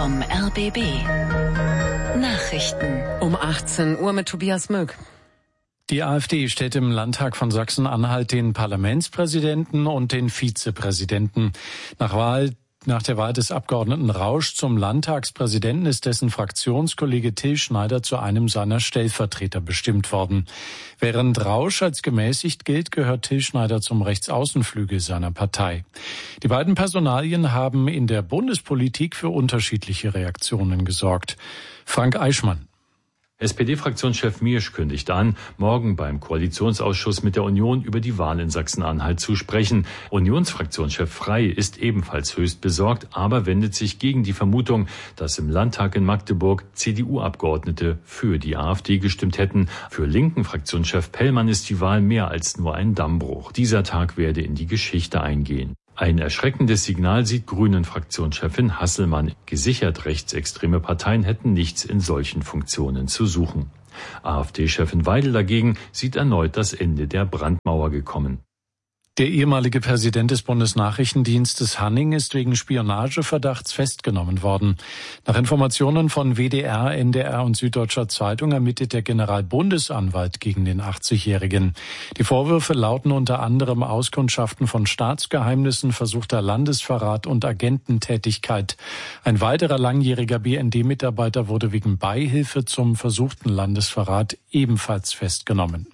vom RBB. Nachrichten. Um 18 Uhr mit Tobias Möck. Die AfD stellt im Landtag von Sachsen-Anhalt den Parlamentspräsidenten und den Vizepräsidenten. Nach der Wahl des Abgeordneten Rausch zum Landtagspräsidenten ist dessen Fraktionskollege Till Schneider zu einem seiner Stellvertreter bestimmt worden. Während Rausch als gemäßigt gilt, gehört Till Schneider zum Rechtsaußenflügel seiner Partei. Die beiden Personalien haben in der Bundespolitik für unterschiedliche Reaktionen gesorgt. Frank Eichmann. SPD-Fraktionschef Miersch kündigt an, morgen beim Koalitionsausschuss mit der Union über die Wahl in Sachsen-Anhalt zu sprechen. Unionsfraktionschef Frey ist ebenfalls höchst besorgt, aber wendet sich gegen die Vermutung, dass im Landtag in Magdeburg CDU-Abgeordnete für die AfD gestimmt hätten. Für linken Fraktionschef Pellmann ist die Wahl mehr als nur ein Dammbruch. Dieser Tag werde in die Geschichte eingehen. Ein erschreckendes Signal sieht Grünen-Fraktionschefin Hasselmann. Gesichert rechtsextreme Parteien hätten nichts in solchen Funktionen zu suchen. AfD-Chefin Weidel dagegen sieht erneut das Ende der Brandmauer gekommen. Der ehemalige Präsident des Bundesnachrichtendienstes Hanning ist wegen Spionageverdachts festgenommen worden. Nach Informationen von WDR, NDR und Süddeutscher Zeitung ermittelt der Generalbundesanwalt gegen den 80-Jährigen. Die Vorwürfe lauten unter anderem Auskundschaften von Staatsgeheimnissen, versuchter Landesverrat und Agententätigkeit. Ein weiterer langjähriger BND-Mitarbeiter wurde wegen Beihilfe zum versuchten Landesverrat ebenfalls festgenommen.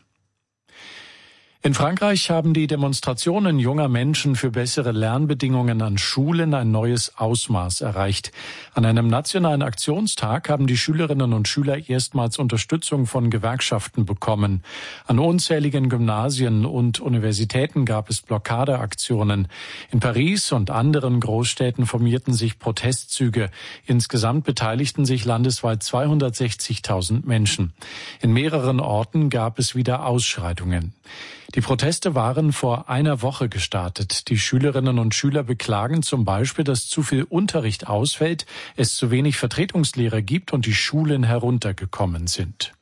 In Frankreich haben die Demonstrationen junger Menschen für bessere Lernbedingungen an Schulen ein neues Ausmaß erreicht. An einem nationalen Aktionstag haben die Schülerinnen und Schüler erstmals Unterstützung von Gewerkschaften bekommen. An unzähligen Gymnasien und Universitäten gab es Blockadeaktionen. In Paris und anderen Großstädten formierten sich Protestzüge. Insgesamt beteiligten sich landesweit 260.000 Menschen. In mehreren Orten gab es wieder Ausschreitungen. Die Proteste waren vor einer Woche gestartet. Die Schülerinnen und Schüler beklagen zum Beispiel, dass zu viel Unterricht ausfällt, es zu wenig Vertretungslehrer gibt und die Schulen heruntergekommen sind.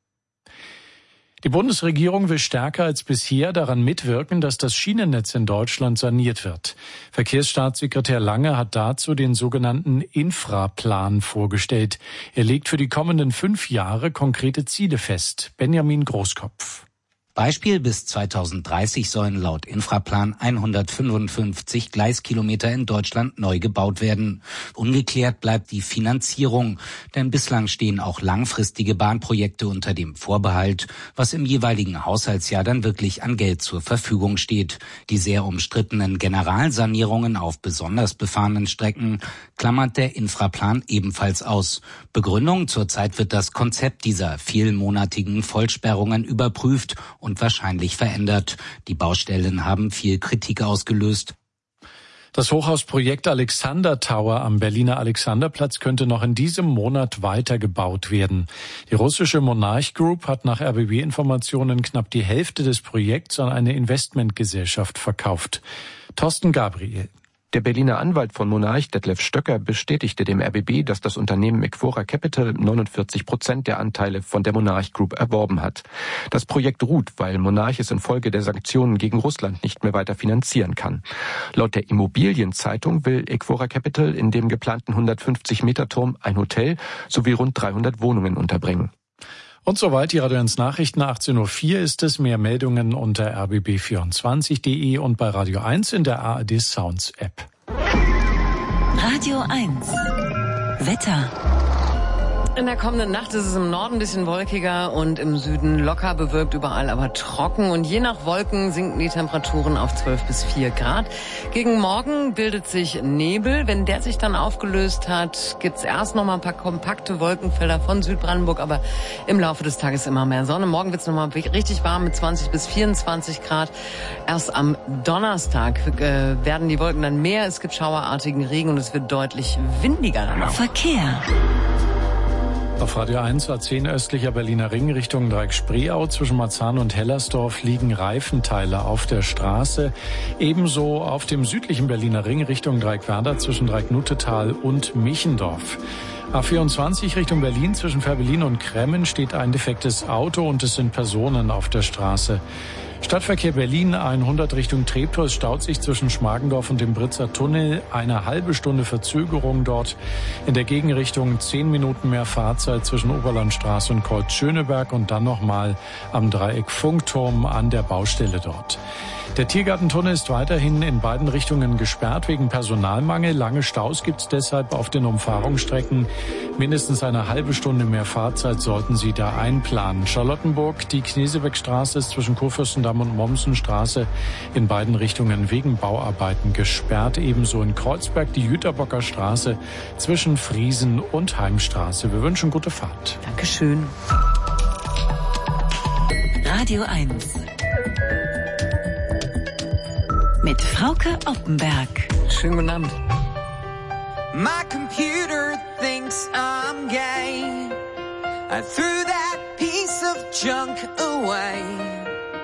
Die Bundesregierung will stärker als bisher daran mitwirken, dass das Schienennetz in Deutschland saniert wird. Verkehrsstaatssekretär Lange hat dazu den sogenannten Infraplan vorgestellt. Er legt für die kommenden 5 Jahre konkrete Ziele fest. Benjamin Großkopf. Beispiel: bis 2030 sollen laut Infraplan 155 Gleiskilometer in Deutschland neu gebaut werden. Ungeklärt bleibt die Finanzierung, denn bislang stehen auch langfristige Bahnprojekte unter dem Vorbehalt, was im jeweiligen Haushaltsjahr dann wirklich an Geld zur Verfügung steht. Die sehr umstrittenen Generalsanierungen auf besonders befahrenen Strecken klammert der Infraplan ebenfalls aus. Begründung: zurzeit wird das Konzept dieser vielmonatigen Vollsperrungen überprüft und wahrscheinlich verändert. Die Baustellen haben viel Kritik ausgelöst. Das Hochhausprojekt Alexander Tower am Berliner Alexanderplatz könnte noch in diesem Monat weitergebaut werden. Die russische Monarch Group hat nach RBB-Informationen knapp die Hälfte des Projekts an eine Investmentgesellschaft verkauft. Thorsten Gabriel. Der Berliner Anwalt von Monarch, Detlef Stöcker, bestätigte dem RBB, dass das Unternehmen Equora Capital 49% der Anteile von der Monarch Group erworben hat. Das Projekt ruht, weil Monarch es infolge der Sanktionen gegen Russland nicht mehr weiter finanzieren kann. Laut der Immobilienzeitung will Equora Capital in dem geplanten 150-Meter-Turm ein Hotel sowie rund 300 Wohnungen unterbringen. Und soweit die Radio 1 Nachrichten. 18.04 Uhr ist es. Mehr Meldungen unter rbb24.de und bei Radio 1 in der ARD Sounds App. Radio 1. Wetter. In der kommenden Nacht ist es im Norden ein bisschen wolkiger und im Süden locker bewölkt, überall aber trocken. Und je nach Wolken sinken die Temperaturen auf 12 bis 4 Grad. Gegen Morgen bildet sich Nebel. Wenn der sich dann aufgelöst hat, gibt's erst noch mal ein paar kompakte Wolkenfelder von Südbrandenburg, aber im Laufe des Tages immer mehr Sonne. Morgen wird's noch mal richtig warm mit 20 bis 24 Grad. Erst am Donnerstag werden die Wolken dann mehr. Es gibt schauerartigen Regen und es wird deutlich windiger dann auch. Verkehr. Auf Radio 1 A10 östlicher Berliner Ring Richtung Dreieck-Spreeau zwischen Marzahn und Hellersdorf liegen Reifenteile auf der Straße. Ebenso auf dem südlichen Berliner Ring Richtung Dreieck-Werder zwischen Dreieck-Nuttetal und Michendorf. A24 Richtung Berlin zwischen Fährberlin und Kremmen steht ein defektes Auto und es sind Personen auf der Straße. Stadtverkehr Berlin 100 Richtung Treptow. Es staut sich zwischen Schmargendorf und dem Britzer Tunnel. Eine halbe Stunde Verzögerung dort. In der Gegenrichtung 10 Minuten mehr Fahrzeit zwischen Oberlandstraße und Kreuz Schöneberg und dann nochmal am Dreieck Funkturm an der Baustelle dort. Der Tiergartentunnel ist weiterhin in beiden Richtungen gesperrt wegen Personalmangel. Lange Staus gibt es deshalb auf den Umfahrungsstrecken. Mindestens eine halbe Stunde mehr Fahrzeit sollten Sie da einplanen. Charlottenburg, die Knesebeckstraße ist zwischen Kurfürstendamm und Mommsenstraße in beiden Richtungen wegen Bauarbeiten gesperrt. Ebenso in Kreuzberg die Jüterbocker Straße zwischen Friesen und Heimstraße. Wir wünschen gute Fahrt. Dankeschön. Radio 1. Mit Frauke Oppenberg. Schönen guten Abend. My computer thinks I'm gay. I threw that piece of junk away.